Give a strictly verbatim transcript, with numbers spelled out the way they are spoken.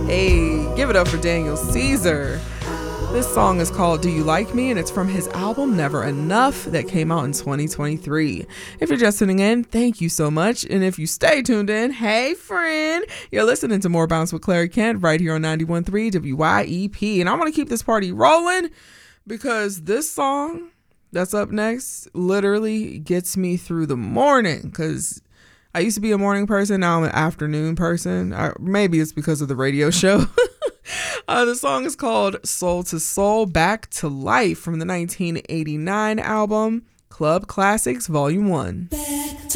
Hey, give it up for Daniel Caesar. This song is called Do You Like Me, and it's from his album Never Enough that came out in twenty twenty-three. If you're just tuning in, thank you so much. And if you stay tuned in, hey friend, you're listening to More Bounce with Clary Kent right here on ninety-one point three W Y E P. And I want to keep this party rolling because this song that's up next literally gets me through the morning, because I used to be a morning person. Now I'm an afternoon person. I, maybe it's because of the radio show. uh, the song is called Soul to Soul, Back to Life from the nineteen eighty-nine album Club Classics Volume one.